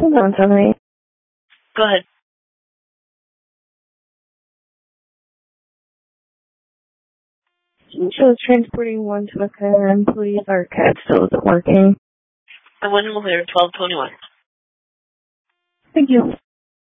Hold on, sorry. Go ahead. Shows transporting one to a care employee. Our CAD still isn't working. I went over there 1221. Thank you.